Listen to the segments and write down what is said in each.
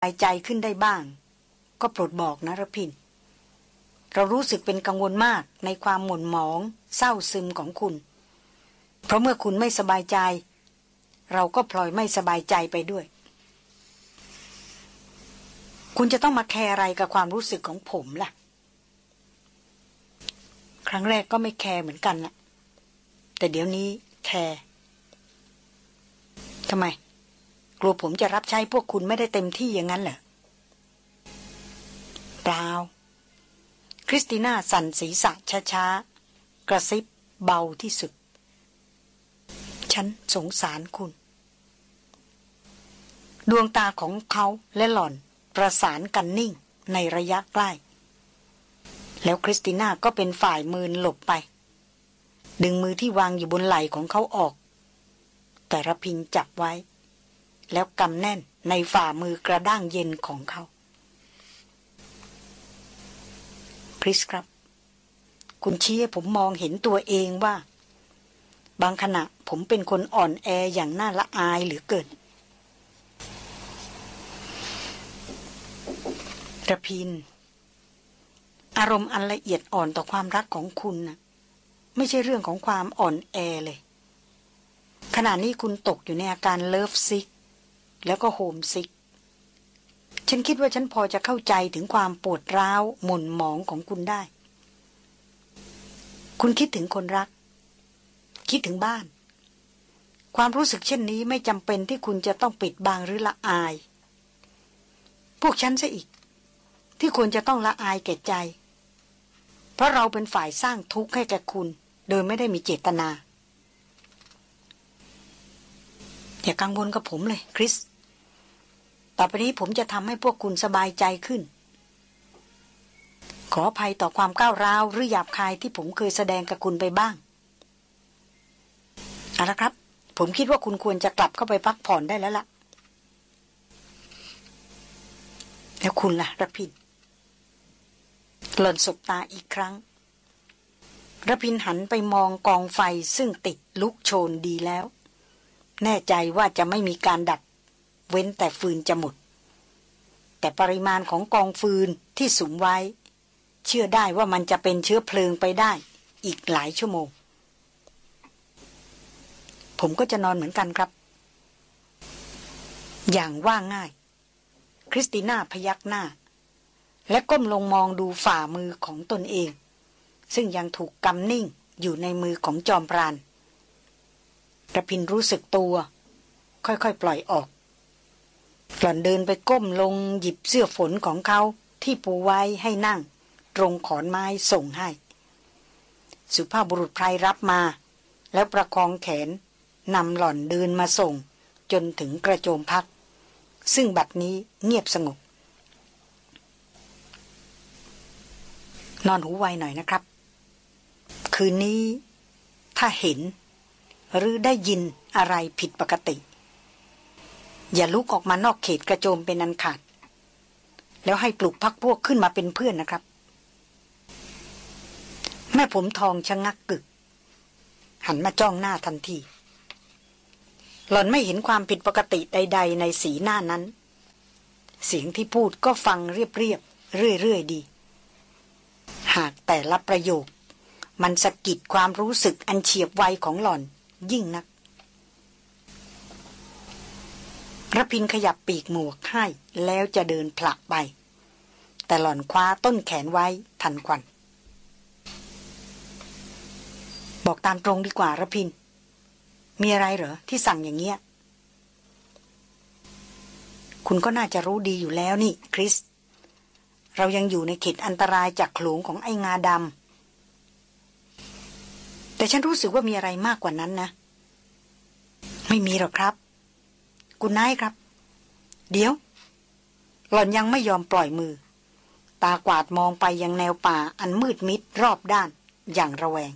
ายใจขึ้นได้บ้างก็โปรดบอกนะระพินเรารู้สึกเป็นกังวลมากในความหม่นหมองเศร้าซึมของคุณเพราะเมื่อคุณไม่สบายใจเราก็พลอยไม่สบายใจไปด้วยคุณจะต้องมาแคร์อะไรกับความรู้สึกของผมล่ะครั้งแรกก็ไม่แคร์เหมือนกันนะแต่เดี๋ยวนี้แคร์ทำไมกลัวผมจะรับใช้พวกคุณไม่ได้เต็มที่อย่างนั้นเหรอเปล่าคริสติน่าสั่นศีรษะช้าๆกระซิบเบาที่สุดฉันสงสารคุณดวงตาของเขาและหล่อนประสานกันนิ่งในระยะใกล้แล้วคริสติน่าก็เป็นฝ่ายมือหลบไปดึงมือที่วางอยู่บนไหล่ของเขาออกแต่ระพินจับไว้แล้วกำแน่นในฝ่ามือกระด้างเย็นของเขาคริสครับคุณชี้ให้ผมมองเห็นตัวเองว่าบางขณะผมเป็นคนอ่อนแออย่างน่าละอายเหลือเกินระพินอารมณ์อันละเอียดอ่อนต่อความรักของคุณน่ะไม่ใช่เรื่องของความอ่อนแอเลยขณะนี้คุณตกอยู่ในอาการเลิฟซิกแล้วก็โฮมซิกฉันคิดว่าฉันพอจะเข้าใจถึงความปวดร้าวหม่นหมองของคุณได้คุณคิดถึงคนรักคิดถึงบ้านความรู้สึกเช่นนี้ไม่จำเป็นที่คุณจะต้องปิดบังหรือละอายพวกฉันซะอีกที่ควรจะต้องละอายแก่ใจเพราะเราเป็นฝ่ายสร้างทุกข์ให้แก่คุณโดยไม่ได้มีเจตนาอย่ากังวลกับผมเลยคริสต่อไปนี้ผมจะทำให้พวกคุณสบายใจขึ้นขออภัยต่อความก้าวร้าวหรือหยาบคายที่ผมเคยแสดงกับคุณไปบ้างเอาละครับผมคิดว่าคุณควรจะกลับเข้าไปพักผ่อนได้แล้วล่ะแล้วคุณล่ะระพินหล่อนสบตาอีกครั้งระพินหันไปมองกองไฟซึ่งติดลุกโชนดีแล้วแน่ใจว่าจะไม่มีการดับเว้นแต่ฟืนจะหมดแต่ปริมาณของกองฟืนที่สุมไว้เชื่อได้ว่ามันจะเป็นเชื้อเพลิงไปได้อีกหลายชั่วโมงผมก็จะนอนเหมือนกันครับอย่างว่าง่ายคริสติน่าพยักหน้าและก้มลงมองดูฝ่ามือของตนเองซึ่งยังถูกกำนิ่งอยู่ในมือของจอมพรานระพินรู้สึกตัวค่อยๆปล่อยออกหล่อนเดินไปก้มลงหยิบเสื้อฝนของเขาที่ปูไว้ให้นั่งตรงขอนไม้ส่งให้สุภาพบุรุษไพรรับมาแล้วประคองแขนนำหล่อนเดินมาส่งจนถึงกระโจมพักซึ่งบัดนี้เงียบสงบนอนหูไวหน่อยนะครับคืนนี้ถ้าเห็นหรือได้ยินอะไรผิดปกติอย่าลุกออกมานอกเขตกระโจมเป็นอันขาดแล้วให้ปลุกพรรคพวกขึ้นมาเป็นเพื่อนนะครับแม่ผมทองชะงักกึกหันมาจ้องหน้าทันทีหล่อนไม่เห็นความผิดปกติใดๆในสีหน้านั้นเสียงที่พูดก็ฟังเรียบๆเรื่อยๆดีหากแต่ละประโยคมันสะกิดความรู้สึกอันเฉียบไวของหล่อนยิ่งนักระพินขยับปีกหมวกให้แล้วจะเดินผลักไปแต่หล่อนคว้าต้นแขนไว้ทันควันบอกตามตรงดีกว่าระพินมีอะไรเหรอที่สั่งอย่างเงี้ยคุณก็น่าจะรู้ดีอยู่แล้วนี่คริสเรายังอยู่ในเขตอันตรายจากโขลงของไอ้งาดำแต่ฉันรู้สึกว่ามีอะไรมากกว่านั้นนะไม่มีหรอกครับคุณนายครับเดี๋ยวหล่อนยังไม่ยอมปล่อยมือตากวาดมองไปยังแนวป่าอันมืดมิดรอบด้านอย่างระแวง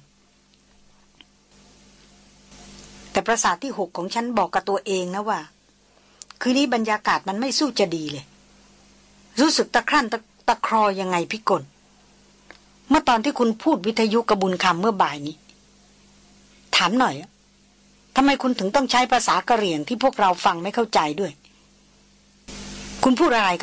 แต่ประสาทที่6ของฉันบอกกับตัวเองนะว่าคืนนี้บรรยากาศมันไม่สู้จะดีเลยรู้สึกตะครั่นตะครอยังไงพี่กลเมื่อตอนที่คุณพูดวิทยุกระบุญคำเมื่อบ่ายนี้ถามหน่อยทำไมคุณถึงต้องใช้ภาษากะเหรี่ยงที่พวกเราฟังไม่เข้าใจด้วยคุณพูดอะไร